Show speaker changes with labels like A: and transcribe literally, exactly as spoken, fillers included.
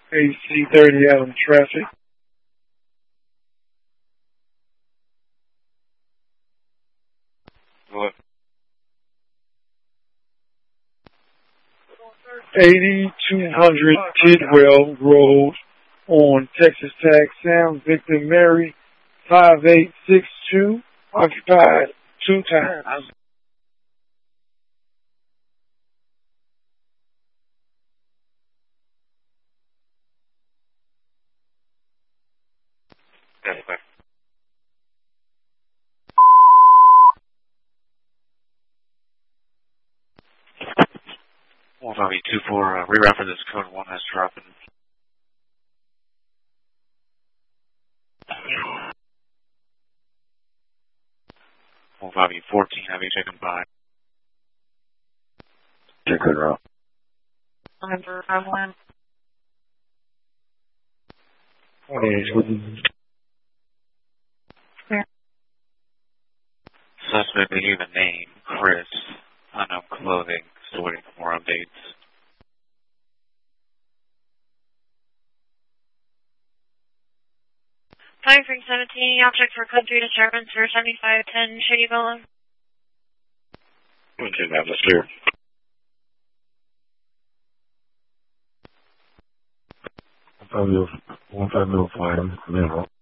A: A C thirty out in traffic.
B: What?
A: eighty-two hundred Tidwell Road on Texas Tag Sound, Victor Mary, five eight six two, occupied two times.
B: Okay. one five eight two four, uh, reroute for this code one that's dropping. one five eight fourteen, have you taken by?
C: Check it out.
D: Number five one.
B: Suspect, they gave a name, Chris, unknown clothing, still waiting for more updates.
D: Five three seventeen, object for code three disturbance for seventy-five ten Shady Boulevard.
C: Okay, now let's clear. one five zero five, minimum.